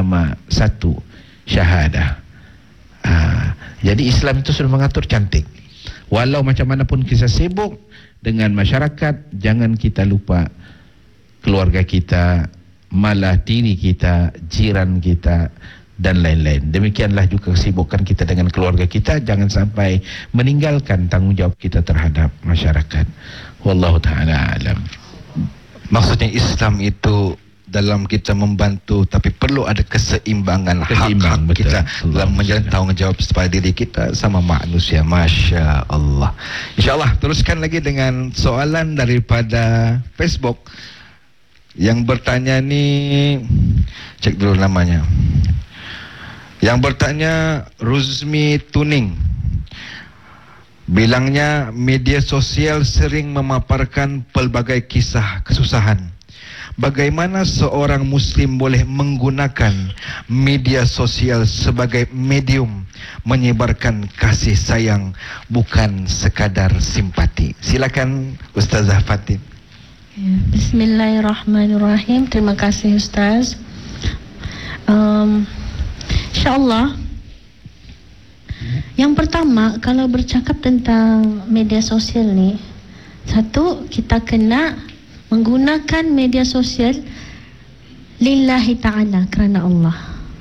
bernama satu, syahadah. Jadi Islam itu sudah mengatur cantik. Walau macam mana pun kita sibuk dengan masyarakat, jangan kita lupa keluarga kita, malah diri kita, jiran kita, dan lain-lain. Demikianlah juga kesibukan kita dengan keluarga kita, jangan sampai meninggalkan tanggungjawab kita terhadap masyarakat. Wallahu ta'ala alam. Maksudnya Islam itu dalam kita membantu, tapi perlu ada keseimbangan hak-hak kita dalam menjalani tanggungjawab pada diri kita sama manusia. Masya Allah. InsyaAllah teruskan lagi dengan soalan daripada Facebook. Yang bertanya ni, cek dulu namanya. Yang bertanya Ruzmi Tuning. Bilangnya media sosial sering memaparkan pelbagai kisah kesusahan. Bagaimana seorang Muslim boleh menggunakan media sosial sebagai medium menyebarkan kasih sayang, bukan sekadar simpati? Silakan Ustazah Fatin. Bismillahirrahmanirrahim. Terima kasih Ustaz. InsyaAllah, yang pertama, kalau bercakap tentang media sosial ni, satu, kita kena menggunakan media sosial lillahi ta'ala, kerana Allah.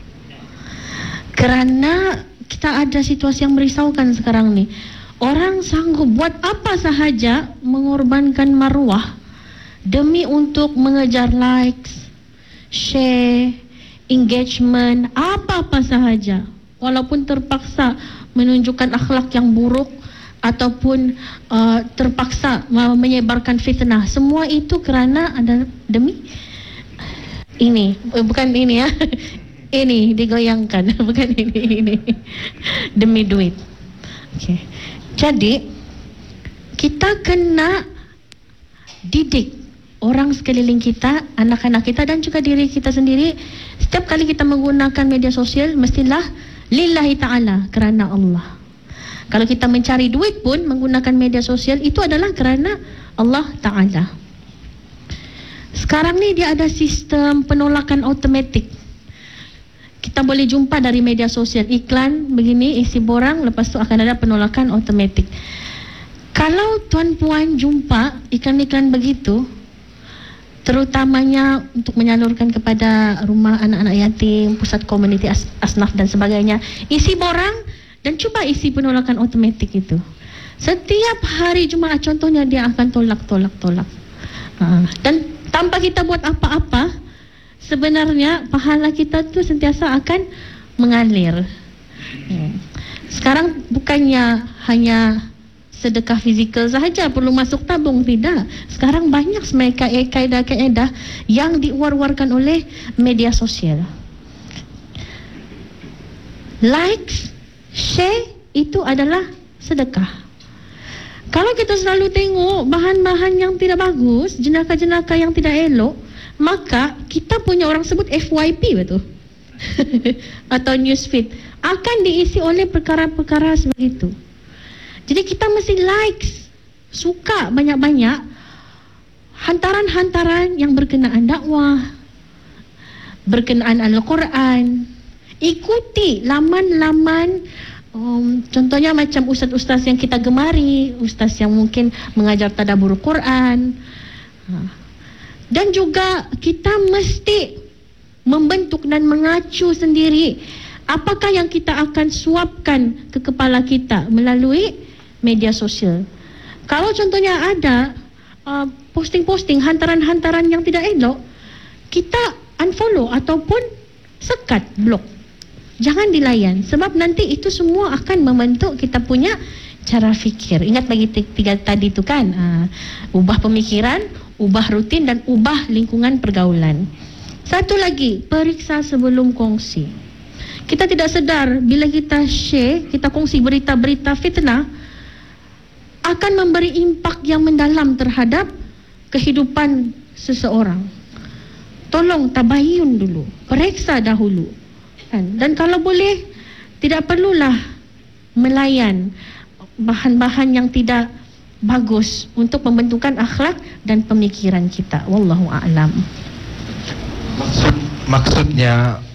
Kerana kita ada situasi yang merisaukan sekarang ni. Orang sanggup buat apa sahaja, mengorbankan maruah demi untuk mengejar likes, share, engagement, apa-apa sahaja, walaupun terpaksa menunjukkan akhlak yang buruk ataupun terpaksa menyebarkan fitnah. Semua itu kerana ada demi ini, bukan ini ya. Ini digoyangkan, bukan ini demi duit. Okay. Jadi kita kena didik orang sekeliling kita, anak-anak kita dan juga diri kita sendiri. Setiap kali kita menggunakan media sosial, mestilah lillahi ta'ala, kerana Allah. Kalau kita mencari duit pun menggunakan media sosial, itu adalah kerana Allah Ta'ala. Sekarang ni dia ada sistem penolakan automatik. Kita boleh jumpa dari media sosial iklan begini, isi borang, lepas tu akan ada penolakan automatik. Kalau tuan-puan jumpa iklan-iklan begitu, terutamanya untuk menyalurkan kepada rumah anak-anak yatim, pusat komuniti asnaf dan sebagainya, isi borang dan cuba isi penolakan automatik itu. Setiap hari Jumaat contohnya dia akan tolak. Dan tanpa kita buat apa-apa, sebenarnya pahala kita tu sentiasa akan mengalir. Sekarang bukannya hanya sedekah fizikal sahaja perlu masuk tabung, tidak. Sekarang banyak sebenarnya kaedah-kaedah yang diwar-warkan oleh media sosial. Likes, share itu adalah sedekah. Kalau kita selalu tengok bahan-bahan yang tidak bagus, jenaka-jenaka yang tidak elok, maka kita punya orang sebut FYP betul. Atau newsfeed akan diisi oleh perkara-perkara seperti itu. Jadi kita mesti likes, suka banyak-banyak hantaran-hantaran yang berkenaan dakwah, berkenaan Al-Quran. Ikuti laman-laman, contohnya macam ustaz-ustaz yang kita gemari, ustaz yang mungkin mengajar tadabbur Quran. Dan juga kita mesti membentuk dan mengacu sendiri apakah yang kita akan suapkan ke kepala kita melalui media sosial. Kalau contohnya ada posting-posting hantaran-hantaran yang tidak elok, kita unfollow ataupun sekat, blok. Jangan dilayan, sebab nanti itu semua akan membentuk kita punya cara fikir. Ingat bagi tiga tadi itu kan, ubah pemikiran, ubah rutin dan ubah lingkungan pergaulan. Satu lagi, periksa sebelum kongsi. Kita tidak sedar bila kita share, kita kongsi berita-berita fitnah, akan memberi impak yang mendalam terhadap kehidupan seseorang. Tolong tabayun dulu, periksa dahulu. Dan kalau boleh, tidak perlulah melayan bahan-bahan yang tidak bagus untuk pembentukan akhlak dan pemikiran kita. Wallahu a'lam. Maksudnya